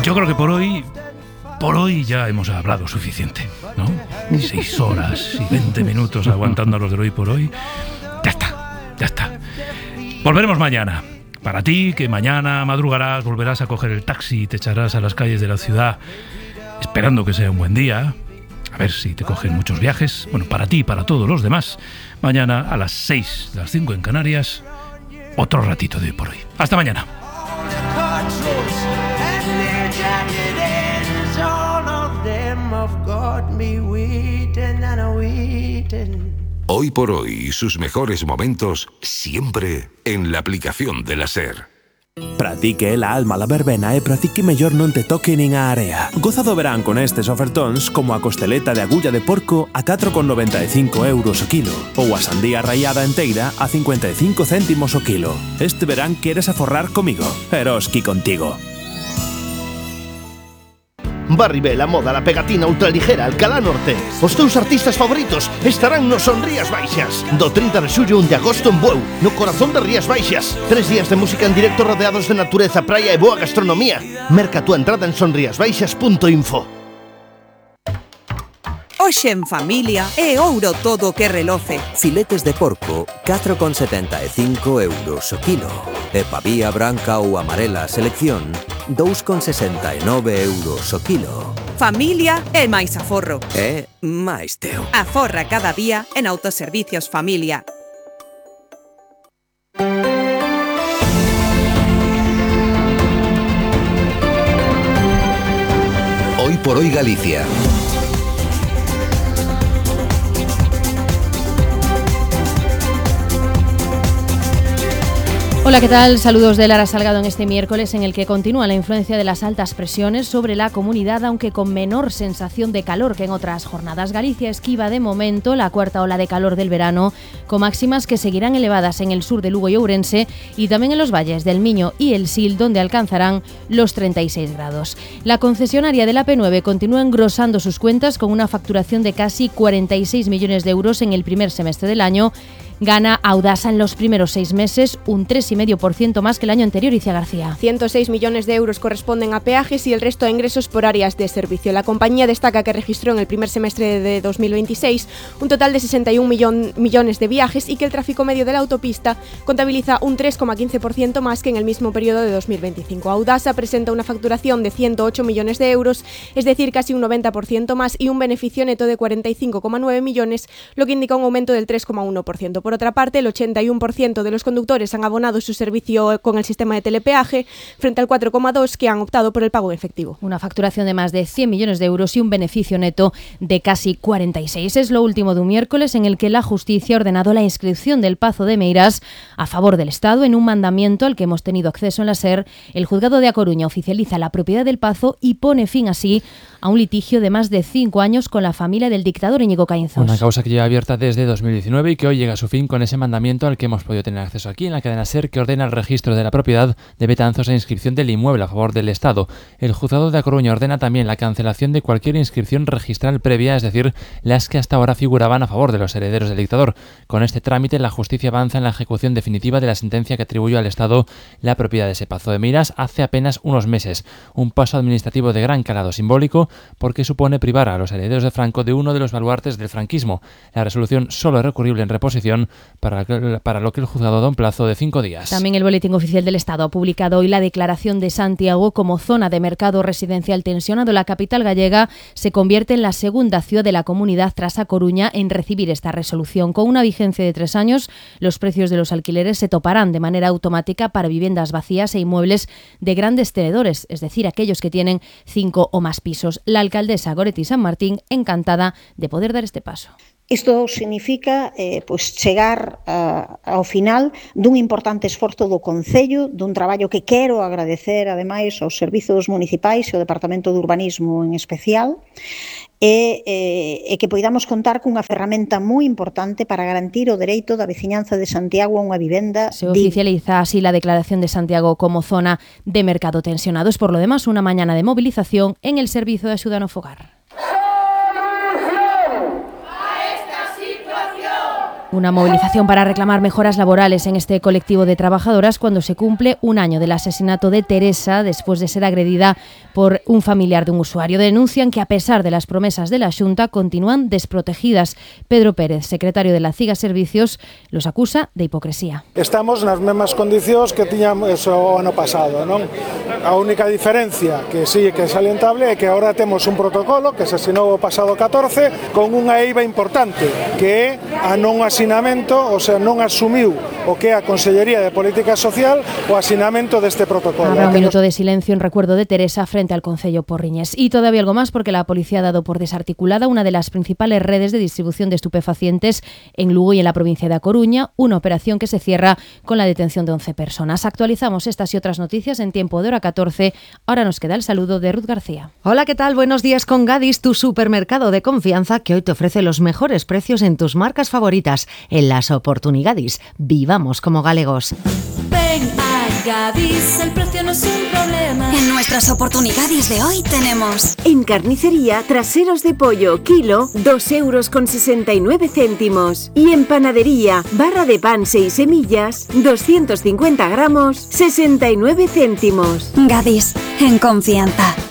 yo creo que por hoy ya hemos hablado suficiente, ¿no? 6 horas y 20 minutos aguantando a los de hoy por hoy. Ya está. Volveremos mañana. Para ti, que mañana madrugarás, volverás a coger el taxi y te echarás a las calles de la ciudad, esperando que sea un buen día. A ver si te cogen muchos viajes. Bueno, para ti y para todos los demás, mañana a las 6, las 5 en Canarias, otro ratito de hoy por hoy. Hasta mañana. Hoy por hoy y sus mejores momentos siempre en la aplicación de la SER. Pratique la alma la verbena e pratique mellor non te toque nin a area. Goza do verán con estes ofertóns como a costeleta de agulla de porco a 4,95 euros o kilo ou a sandía rallada enteira a 55 céntimos o kilo. Este verán queres aforrar comigo, Eroski contigo. Barribel, a moda, la pegatina ultraligera, Alcalá Norte. Os teus artistas favoritos estarán no Son Rías Baixas. Do 30 de xullo 1 de agosto en Bueu, no corazón das Rías Baixas. 3 días de música en directo rodeados de natureza, praia e boa gastronomía. Merca a túa entrada en sonriasbaixas.info. Hoxe en familia é ouro todo o que reloce. Filetes de porco, 4,75 euros o kilo. E pavía branca ou amarela selección, 2,69 euros o kilo. Familia é máis aforro. É máis teu. Aforra cada día en Autoservicios Familia. Hoy por hoy Galicia. Hola, ¿qué tal? Saludos de Lara Salgado en este miércoles en el que continúa la influencia de las altas presiones sobre la comunidad, aunque con menor sensación de calor que en otras jornadas. Galicia esquiva de momento la cuarta ola de calor del verano, con máximas que seguirán elevadas en el sur de Lugo y Ourense y también en los valles del Miño y el Sil, donde alcanzarán los 36 grados. La concesionaria de la P9 continúa engrosando sus cuentas con una facturación de casi 46 millones de euros en el primer semestre del año. Gana Audasa en los primeros 6 meses un 3,5% más que el año anterior, Iciar García. 106 millones de euros corresponden a peajes y el resto a ingresos por áreas de servicio. La compañía destaca que registró en el primer semestre de 2026 un total de 61 millones de viajes y que el tráfico medio de la autopista contabiliza un 3,15% más que en el mismo periodo de 2025. Audasa presenta una facturación de 108 millones de euros, es decir, casi un 90% más, y un beneficio neto de 45,9 millones, lo que indica un aumento del 3,1%. Por otra parte, el 81% de los conductores han abonado su servicio con el sistema de telepeaje, frente al 4,2% que han optado por el pago en efectivo. Una facturación de más de 100 millones de euros y un beneficio neto de casi 46. Es lo último de un miércoles en el que la justicia ha ordenado la inscripción del Pazo de Meirás a favor del Estado en un mandamiento al que hemos tenido acceso en la SER. El juzgado de A Coruña oficializa la propiedad del Pazo y pone fin así a un litigio de más de 5 años con la familia del dictador Íñigo Caínzos. Una causa que lleva abierta desde 2019 y que hoy llega a su fin con ese mandamiento al que hemos podido tener acceso aquí en la cadena SER, que ordena el registro de la propiedad de Betanzos e inscripción del inmueble a favor del Estado. El juzgado de A Coruña ordena también la cancelación de cualquier inscripción registral previa, es decir, las que hasta ahora figuraban a favor de los herederos del dictador. Con este trámite, la justicia avanza en la ejecución definitiva de la sentencia que atribuyó al Estado la propiedad de ese Pazo de Meirás hace apenas unos meses. Un paso administrativo de gran calado simbólico porque supone privar a los herederos de Franco de uno de los baluartes del franquismo. La resolución solo es recurrible en reposición, para lo que el juzgado da un plazo de 5 días. También el Boletín Oficial del Estado ha publicado hoy la declaración de Santiago como zona de mercado residencial tensionado. La capital gallega se convierte en la segunda ciudad de la comunidad tras A Coruña en recibir esta resolución. Con una vigencia de 3 años, los precios de los alquileres se toparán de manera automática para viviendas vacías e inmuebles de grandes tenedores, es decir, aquellos que tienen 5 o más pisos. La alcaldesa Goretti San Martín, encantada de poder dar este paso. Isto significa chegar ao final dun importante esforzo do Concello, dun traballo que quero agradecer ademais aos servizos municipais e ao Departamento de Urbanismo en especial, e que poidamos contar cunha ferramenta moi importante para garantir o dereito da veciñanza de Santiago a unha vivenda. Se oficializa así la declaración de Santiago como zona de mercado tensionado. Es por lo demás una mañana de movilización en el Servizo de Axuda no Fogar. Una movilización para reclamar mejoras laborales en este colectivo de trabajadoras cuando se cumple un año del asesinato de Teresa después de ser agredida por un familiar de un usuario. Denuncian que a pesar de las promesas de la Xunta continúan desprotegidas. Pedro Pérez, secretario de la CIGA Servicios, los acusa de hipocresía. Estamos nas mesmas condicións que tiñamos o ano pasado, non? A única diferencia que sí que é salientable é que agora temos un protocolo que se asinou o pasado 14 con unha eiva importante, que é a non asinamento, o sea, non asumiu o que é a Consellería de Política Social o asinamento deste protocolo. Habrá un minuto de silencio en recuerdo de Teresa frente al concello Porriñes. Y todavía algo más porque la policía ha dado por desarticulada una de las principales redes de distribución de estupefacientes en Lugo y en la provincia de A Coruña, una operación que se cierra con la detención de 11 personas. Actualizamos estas y otras noticias en tiempo de hora 14. Ahora nos queda el saludo de Ruth García. Hola, ¿qué tal? Buenos días con Gadis, tu supermercado de confianza que hoy te ofrece los mejores precios en tus marcas favoritas. En las oportunidades, vivamos como galegos. Ven a Gadis, el precio no es un problema. En nuestras oportunidades de hoy tenemos... En carnicería, traseros de pollo, kilo, 2,69 €. Y en panadería, barra de pan 6 semillas, 250 gramos, 69 céntimos. Gadis, en confianza.